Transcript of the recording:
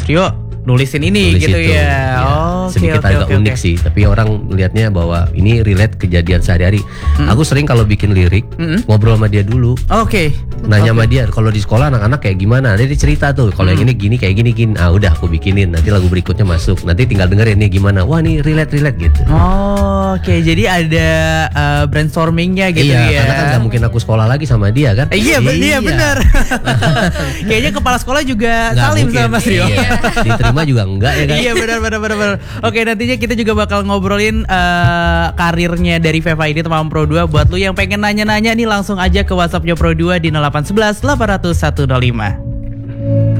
Mas Rio nulisin ini Tulis gitu itu, ya. Oh, sedikit agak unik sih, tapi orang melihatnya bahwa ini relate kejadian sehari-hari. Aku sering kalau bikin lirik ngobrol sama dia dulu. Oke. Nanya sama dia, kalau di sekolah anak-anak kayak gimana? Dia cerita tuh, kalau yang ini gini kayak gini. Ah udah aku bikinin, nanti lagu berikutnya masuk. Nanti tinggal dengerin nih gimana. Wah nih relate gitu. Oh, oke. Jadi ada brainstormingnya gitu iya, ya. karena kan gak mungkin aku sekolah lagi sama dia kan. Iya benar. Kayaknya kepala sekolah juga Nggak salim mungkin. sama Mas Rio. Iya. Diterima juga enggak ya kan. Iya benar. Oke, nantinya kita juga bakal ngobrolin karirnya dari Veva ini teman Pro 2. Buat lu yang pengen nanya-nanya nih langsung aja ke WhatsAppnya Pro 2 di 0811 800 105.